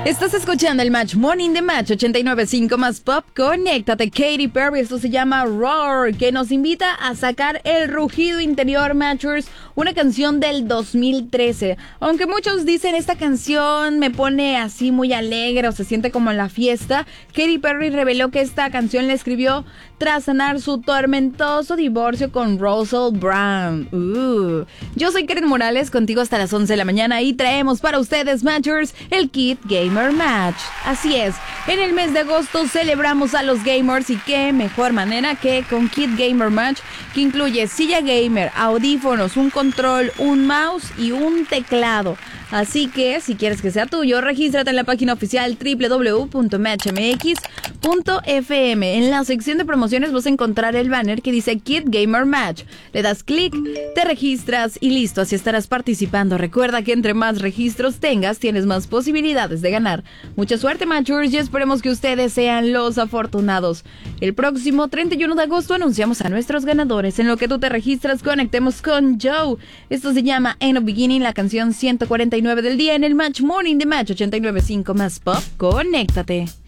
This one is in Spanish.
Estás escuchando el Match Morning de Match 89.5 más Pop. Conéctate, Katy Perry. Esto se llama Roar, que nos invita a sacar el rugido interior, Matchers. Una canción del 2013. Aunque muchos dicen esta canción me pone así muy alegre o se siente como en la fiesta, Katy Perry reveló que esta canción la escribió tras sanar su tormentoso divorcio con Russell Brand. Yo soy Karen Morales, contigo hasta las 11 de la mañana y traemos para ustedes, Matchers, el Kit Gamer Match. Así es, en el mes de agosto celebramos a los gamers y qué mejor manera que con Kit Gamer Match, que incluye silla gamer, audífonos, un control, un mouse y un teclado. Así que, si quieres que sea tuyo, regístrate en la página oficial www.matchmx.fm. En la sección de promociones vas a encontrar el banner que dice Kit Gamer Match. Le das clic, te registras y listo, así estarás participando. Recuerda que entre más registros tengas, tienes más posibilidades de ganar. Mucha suerte, Matchers, y esperemos que ustedes sean los afortunados. El próximo 31 de agosto anunciamos a nuestros ganadores. En lo que tú te registras, conectemos con Joe. Esto se llama End of Beginning, la canción 149 del día en el Match Morning de Match 89.5 más Pop. Conéctate.